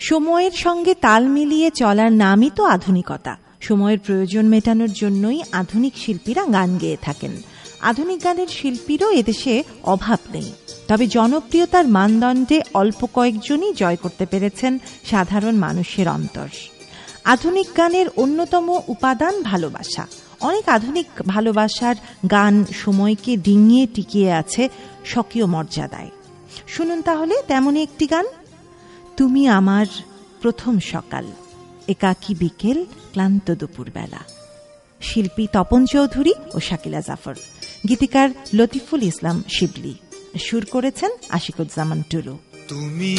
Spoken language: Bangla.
সময়ের সঙ্গে তাল মিলিয়ে চলার নামই তো আধুনিকতা। সময়ের প্রয়োজন মেটানোর জন্যই আধুনিক শিল্পীরা গান গেয়ে থাকেন। আধুনিক গানের শিল্পীরও এদেশে অভাব নেই, তবে জনপ্রিয়তার মানদণ্ডে অল্প কয়েকজনই জয় করতে পেরেছেন সাধারণ মানুষের অন্তর। আধুনিক গানের অন্যতম উপাদান ভালোবাসা। অনেক আধুনিক ভালোবাসার গান সময়কে ডিঙিয়ে টিকিয়ে আছে স্বকীয় মর্যাদায়। শুনুন তাহলে তেমনই একটি গান, তুমি আমার প্রথম সকাল, একাকী বিকেল, ক্লান্ত দুপুরবেলা। শিল্পী তপন চৌধুরী ও শাকিলা জাফর, গীতিকার লতিফুল ইসলাম শিবলি, সুর করেছেন আশিকুজ্জামান টুলু। তুমি